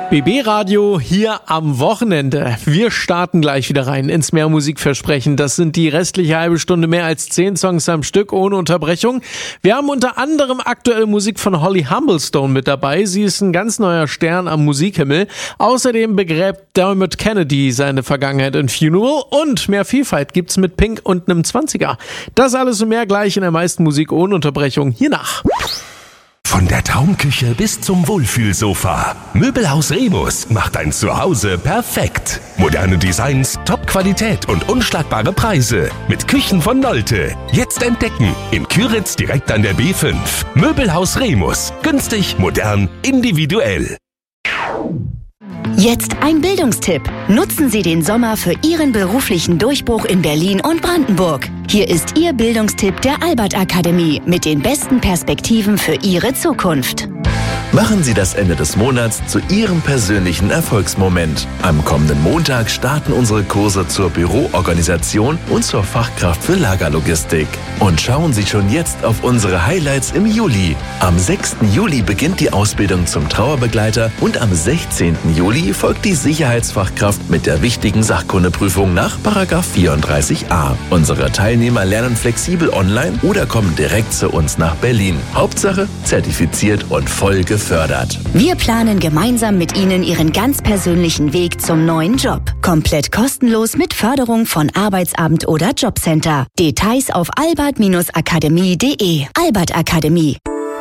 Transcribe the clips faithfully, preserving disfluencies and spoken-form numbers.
B B Radio hier am Wochenende. Wir starten gleich wieder rein ins Mehrmusikversprechen. Das sind die restliche halbe Stunde, mehr als zehn Songs am Stück ohne Unterbrechung. Wir haben unter anderem aktuelle Musik von Holly Humblestone mit dabei. Sie ist ein ganz neuer Stern am Musikhimmel. Außerdem begräbt Dermot Kennedy seine Vergangenheit in Funeral und mehr Vielfalt gibt's mit Pink und einem zwanziger. Das alles und mehr gleich in der meisten Musik ohne Unterbrechung hiernach. Von der Traumküche bis zum Wohlfühlsofa. Möbelhaus Remus macht ein Zuhause perfekt. Moderne Designs, Top-Qualität und unschlagbare Preise. Mit Küchen von Nolte. Jetzt entdecken. In Küritz direkt an der B fünf. Möbelhaus Remus. Günstig, modern, individuell. Jetzt ein Bildungstipp. Nutzen Sie den Sommer für Ihren beruflichen Durchbruch in Berlin und Brandenburg. Hier ist Ihr Bildungstipp der Albert-Akademie mit den besten Perspektiven für Ihre Zukunft. Machen Sie das Ende des Monats zu Ihrem persönlichen Erfolgsmoment. Am kommenden Montag starten unsere Kurse zur Büroorganisation und zur Fachkraft für Lagerlogistik. Und schauen Sie schon jetzt auf unsere Highlights im Juli. Am sechsten Juli beginnt die Ausbildung zum Trauerbegleiter und am sechzehnten Juli folgt die Sicherheitsfachkraft mit der wichtigen Sachkundeprüfung nach Paragraph vierunddreißig a. Unsere Teilnehmer lernen flexibel online oder kommen direkt zu uns nach Berlin. Hauptsache zertifiziert und voll gefördert. Wir planen gemeinsam mit Ihnen Ihren ganz persönlichen Weg zum neuen Job. Komplett kostenlos mit Förderung von Arbeitsamt oder Jobcenter. Details auf albert akademie punkt de. Albert Akademie.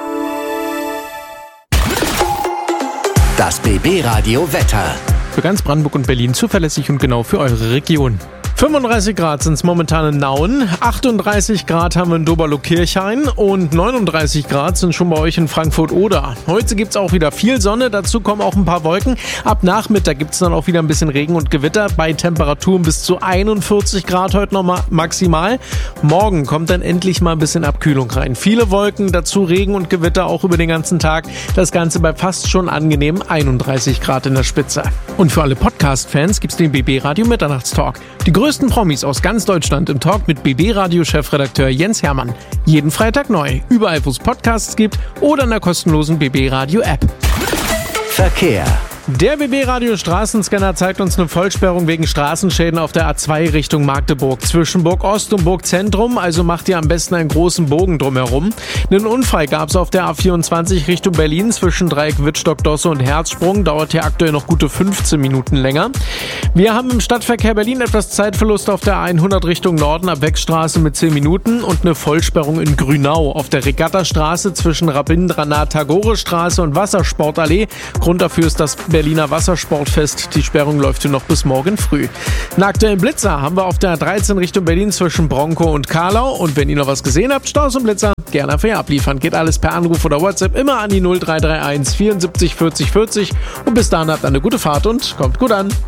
Das B B Radio Wetter. Für ganz Brandenburg und Berlin zuverlässig und genau für eure Region. fünfunddreißig Grad sind es momentan in Nauen, achtunddreißig Grad haben wir in Doberlo-Kirchhain und neununddreißig Grad sind schon bei euch in Frankfurt-Oder. Heute gibt es auch wieder viel Sonne, dazu kommen auch ein paar Wolken. Ab Nachmittag gibt es dann auch wieder ein bisschen Regen und Gewitter bei Temperaturen bis zu einundvierzig Grad heute nochmal maximal. Morgen kommt dann endlich mal ein bisschen Abkühlung rein. Viele Wolken, dazu Regen und Gewitter auch über den ganzen Tag. Das Ganze bei fast schon angenehmen einunddreißig Grad in der Spitze. Und für alle Podcast-Fans gibt es den B B Radio Mitternachtstalk. Die größten Promis aus ganz Deutschland im Talk mit B B Radio-Chefredakteur Jens Hermann. Jeden Freitag neu, überall wo es Podcasts gibt oder in der kostenlosen B B Radio App. Verkehr. Der B B Radio Straßenscanner zeigt uns eine Vollsperrung wegen Straßenschäden auf der A zwei Richtung Magdeburg. Zwischen Burg Ost und Burg Zentrum, also macht ihr am besten einen großen Bogen drumherum. Einen Unfall gab es auf der A vierundzwanzig Richtung Berlin zwischen Dreieck Wittstock-Dosse und Herzsprung. Dauert hier aktuell noch gute fünfzehn Minuten länger. Wir haben im Stadtverkehr Berlin etwas Zeitverlust auf der A hundert Richtung Norden ab Wegstraße mit zehn Minuten und eine Vollsperrung in Grünau auf der Regattastraße zwischen Rabindranath-Tagore-Straße und Wassersportallee. Grund dafür ist das Berliner Wassersportfest. Die Sperrung läuft hier noch bis morgen früh. Einen aktuellen Blitzer haben wir auf der A dreizehn Richtung Berlin zwischen Bronkow und Karlau. Und wenn ihr noch was gesehen habt, Staus und Blitzer, gerne dafür abliefern. Geht alles per Anruf oder WhatsApp immer an die null drei drei eins vierundsiebzig vierzig vierzig. Und bis dahin habt eine gute Fahrt und kommt gut an.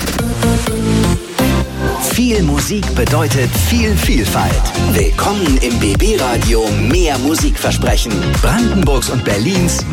Viel Musik bedeutet viel Vielfalt. Willkommen im B B Radio Mehr Musikversprechen. Brandenburgs und Berlins